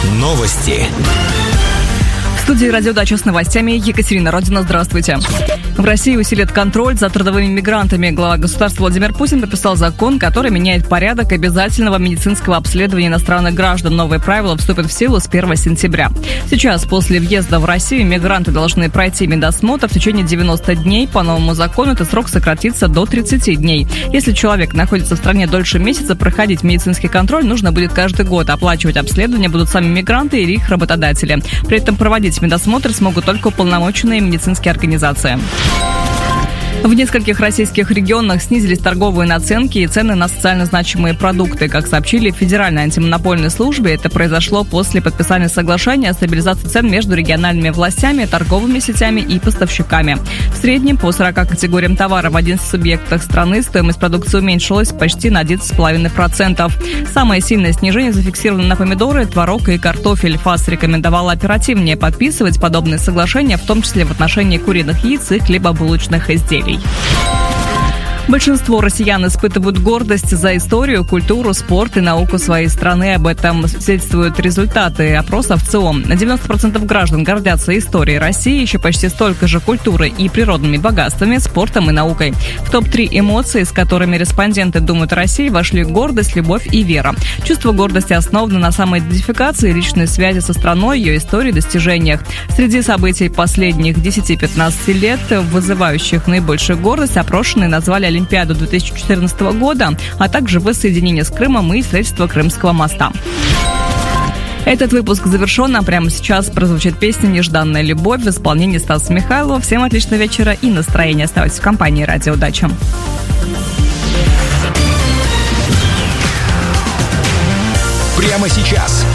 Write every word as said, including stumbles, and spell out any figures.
Новости. В студии «Радиодача» с новостями Екатерина Родина. Здравствуйте. В России усилит контроль за трудовыми мигрантами. Глава государства Владимир Путин подписал закон, который меняет порядок обязательного медицинского обследования иностранных граждан. Новые правила вступят в силу с первого сентября. Сейчас, после въезда в Россию, мигранты должны пройти медосмотр в течение девяноста дней. По новому закону этот срок сократится до тридцати дней. Если человек находится в стране дольше месяца, проходить медицинский контроль нужно будет каждый год. Оплачивать обследование будут сами мигранты или их работодатели. При этом проводить медосмотр смогут только уполномоченные медицинские организации. В нескольких российских регионах снизились торговые наценки и цены на социально значимые продукты. Как сообщили в Федеральной антимонопольной службе, это произошло после подписания соглашения о стабилизации цен между региональными властями, торговыми сетями и поставщиками. В среднем по сорока категориям товаров в одиннадцати субъектах страны стоимость продукции уменьшилась почти на одиннадцать целых пять десятых процента. Самое сильное снижение зафиксировано на помидоры, творог и картофель. ФАС рекомендовала оперативнее подписывать подобные соглашения, в том числе в отношении куриных яиц и хлебобулочных изделий. Большинство россиян испытывают гордость за историю, культуру, спорт и науку своей страны. Об этом свидетельствуют результаты опроса в ЦИОМ. девяносто процентов граждан гордятся историей России, еще почти столько же культурой и природными богатствами, спортом и наукой. В топ три эмоций, с которыми респонденты думают о России, вошли гордость, любовь и вера. Чувство гордости основано на самоидентификации, личной связи со страной, ее истории и достижениях. Среди событий последних десяти-пятнадцати лет, вызывающих наибольшую гордость, опрошенные назвали Олимпиаду две тысячи четырнадцатого года, а также воссоединение с Крымом и строительство Крымского моста. Этот выпуск завершен, а прямо сейчас прозвучит песня «Нежданная любовь» в исполнении Стаса Михайлова. Всем отличного вечера и настроения. Оставайтесь в компании «Радиодача». Прямо сейчас